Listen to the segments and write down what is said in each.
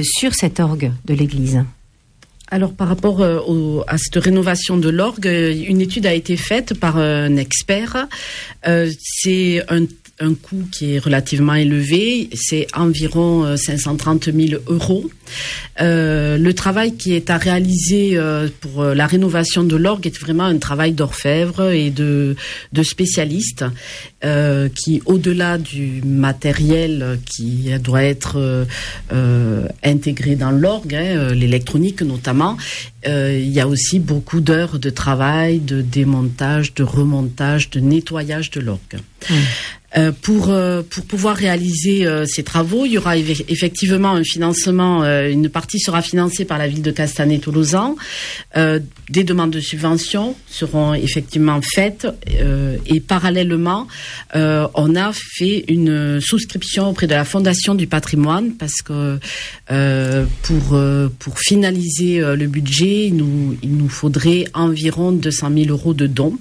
sur cet orgue de l'église? Alors, par rapport à cette rénovation de l'orgue, une étude a été faite par un expert. C'est un coût qui est relativement élevé, c'est environ 530 000 €. Le travail qui est à réaliser pour la rénovation de l'orgue est vraiment un travail d'orfèvre et de spécialistes qui, au-delà du matériel qui doit être intégré dans l'orgue, l'électronique notamment, il y a aussi beaucoup d'heures de travail, de démontage, de remontage, de nettoyage de l'orgue. Pour pouvoir réaliser ces travaux, il y aura effectivement un financement, une partie sera financée par la ville de Castanet-Tolosan. Des demandes de subventions seront effectivement faites et parallèlement, on a fait une souscription auprès de la Fondation du Patrimoine parce que pour finaliser le budget, il nous faudrait environ 200 000 € de dons.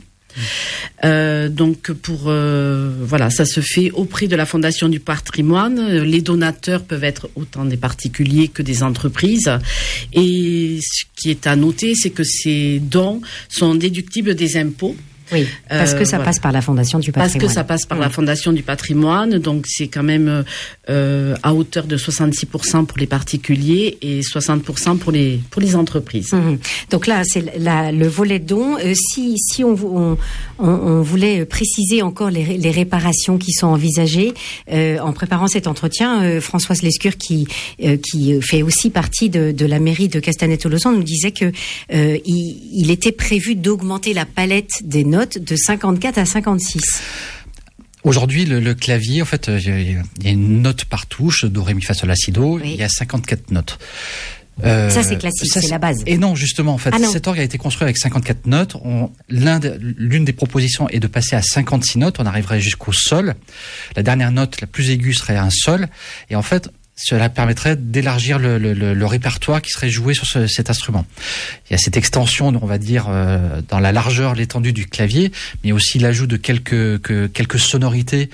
Donc voilà, ça se fait auprès de la Fondation du Patrimoine. Les donateurs peuvent être autant des particuliers que des entreprises. Et ce qui est à noter, c'est que ces dons sont déductibles des impôts. Oui, parce que ça passe par la Fondation du Patrimoine. Parce que ça passe par la Fondation du Patrimoine, donc c'est quand même à hauteur de 66% pour les particuliers et 60% pour les entreprises. Donc là, c'est le volet don. Si on voulait préciser encore les réparations qui sont envisagées, en préparant cet entretien, Françoise Lescure, qui fait aussi partie de la mairie de Castanet-Tolosan, nous disait que il était prévu d'augmenter la palette des notes de 54 à 56. Aujourd'hui, le clavier, en fait, il y a une note par touche, do, ré, mi, fa, sol, la, si, do. Oui. Il y a 54 notes. Ça, c'est classique, c'est la base. Et non, justement, en fait, cet orgue a été construit avec 54 notes. L'une des propositions est de passer à 56 notes. On arriverait jusqu'au sol. La dernière note, la plus aiguë, serait un sol. Et en fait, cela permettrait d'élargir le répertoire qui serait joué sur cet instrument. Il y a cette extension, on va dire, dans la largeur, l'étendue du clavier, mais aussi l'ajout de quelques sonorités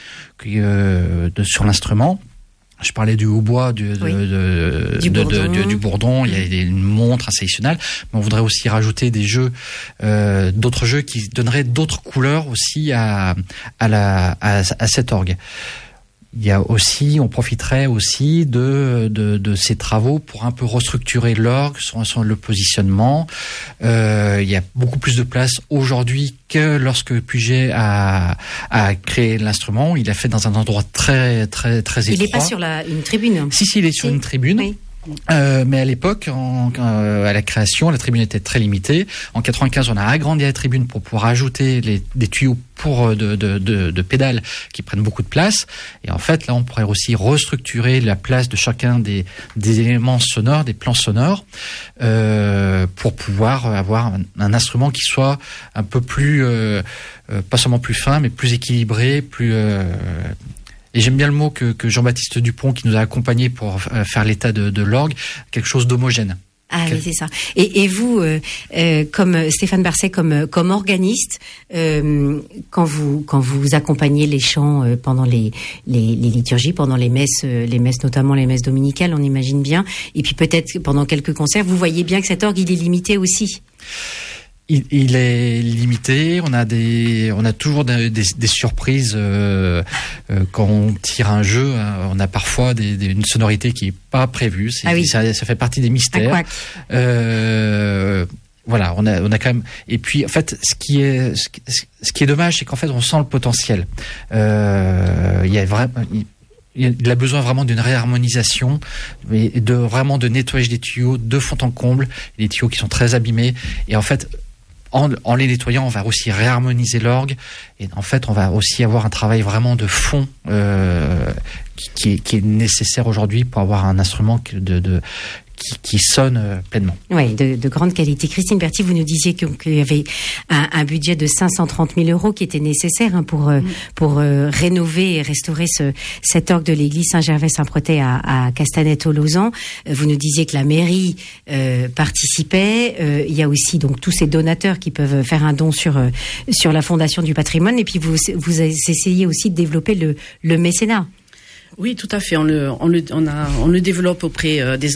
sur l'instrument. Je parlais du hautbois, du bourdon. Il y a une montre, un sélectionnal, mais on voudrait aussi rajouter des jeux, d'autres jeux qui donneraient d'autres couleurs aussi à cet orgue. Il y a aussi, on profiterait aussi de ces travaux pour un peu restructurer l'orgue, le positionnement. Il y a beaucoup plus de place aujourd'hui que lorsque Puget a créé l'instrument. Il l'a fait dans un endroit très très très étroit. Il n'est pas sur une tribune. Si, il est sur une tribune. Oui. Mais à l'époque, à la création, la tribune était très limitée. En 95, on a agrandi la tribune pour pouvoir ajouter des tuyaux de pédales qui prennent beaucoup de place. Et en fait, là, on pourrait aussi restructurer la place de chacun des éléments sonores, des plans sonores, pour pouvoir avoir un instrument qui soit un peu plus, pas seulement plus fin, mais plus équilibré, plus... Et j'aime bien le mot que Jean-Baptiste Dupont, qui nous a accompagnés pour faire l'état de l'orgue, quelque chose d'homogène. Ah oui, c'est ça. Et vous, comme Stéphane Barcet, comme organiste, quand vous accompagnez les chants pendant les liturgies, pendant les messes notamment les messes dominicales, on imagine bien, et puis peut-être pendant quelques concerts, vous voyez bien que cet orgue il est limité aussi. Il est limité. On a toujours des surprises quand on tire un jeu. On a parfois une sonorité qui est pas prévue. Ça fait partie des mystères. Voilà, on a quand même. Et puis en fait, ce qui est dommage, c'est qu'en fait, on sent le potentiel. Il a besoin vraiment d'une réharmonisation et vraiment de nettoyage des tuyaux de fond en comble, les tuyaux qui sont très abîmés. Et en fait, en les nettoyant, on va aussi réharmoniser l'orgue. Et en fait, on va aussi avoir un travail vraiment de fond qui est nécessaire aujourd'hui pour avoir un instrument qui sonne pleinement. Oui, de grande qualité. Christine Berthy, vous nous disiez qu'il y avait un budget de 530 000 € qui était nécessaire pour rénover et restaurer cet orgue de l'église Saint-Gervais-Saint-Protais à Castanet-Tolosan. Vous nous disiez que la mairie participait. Il y a aussi donc tous ces donateurs qui peuvent faire un don sur la Fondation du Patrimoine. Et puis vous essayez aussi de développer le mécénat. Oui, tout à fait. On le développe auprès des